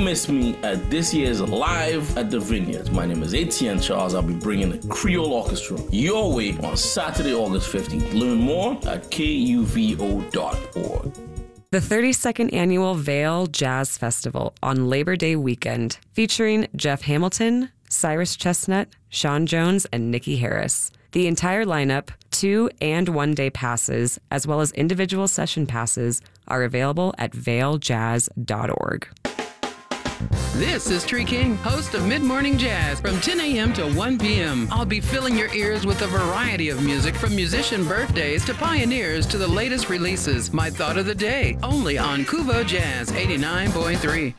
miss me at this year's Live at the Vineyards. My name is Etienne Charles. I'll be bringing the Creole Orchestra your way on Saturday, August 15th. Learn more at kuvo.org. The 32nd Annual Vail Jazz Festival on Labor Day weekend, featuring Jeff Hamilton, Cyrus Chestnut, Sean Jones, and Nikki Harris. The entire lineup, 2- and 1-day passes, as well as individual session passes, are available at vailjazz.org. This is Tree King, host of Mid Morning Jazz from 10 a.m. to 1 p.m. I'll be filling your ears with a variety of music from musician birthdays to pioneers to the latest releases. My thought of the day, only on Kuvo Jazz 89.3.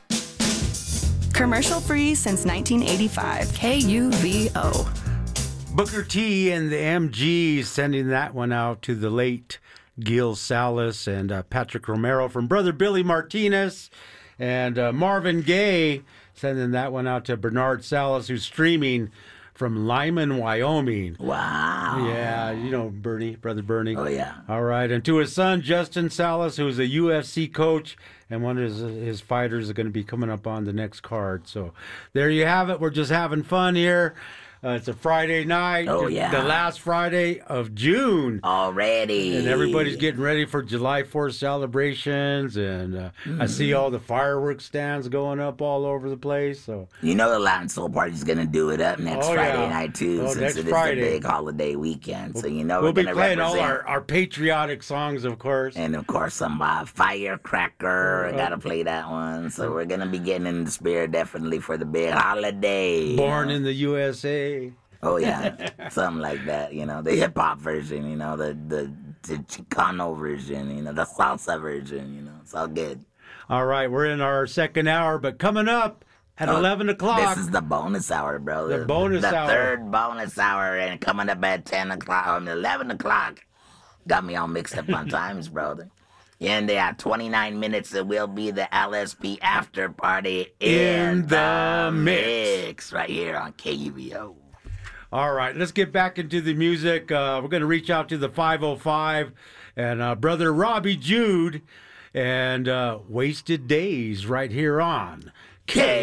Commercial free since 1985. KUVO. Booker T and the MGs sending that one out to the late Gil Salas and Patrick Romero from Brother Billy Martinez. And Marvin Gaye sending that one out to Bernard Salas, who's streaming from Lyman, Wyoming. Wow. Yeah, you know Bernie, Brother Bernie. Oh, yeah. All right. And to his son, Justin Salas, who's a UFC coach, and one of his fighters is going to be coming up on the next card. So there you have it. We're just having fun here. It's a Friday night. Oh, yeah. The last Friday of June. Already. And everybody's getting ready for July 4th celebrations. And I see all the fireworks stands going up all over the place. So you know the Latin Soul Party's going to do it up next Friday night, too, since it is the big holiday weekend. So you know we'll we're be going to playing represent. all our patriotic songs, of course. And, of course, some Firecracker. I got to play that one. So we're going to be getting in the spirit definitely for the big holiday. Born in the USA. Oh, yeah. Something like that, you know. The hip-hop version, you know, the Chicano version, you know, the salsa version, you know. It's all good. All right, we're in our second hour, but coming up at 11 o'clock. This is the bonus hour, bro. The bonus hour. The third bonus hour, and coming up at 10 o'clock, 11 o'clock. Got me all mixed up on times, brother. And they are 29 minutes. It will be the LSP after party in the mix right here on KUVO. All right, let's get back into the music. We're going to reach out to the 505 and Brother Robbie Jude and Wasted Days right here on KUVO.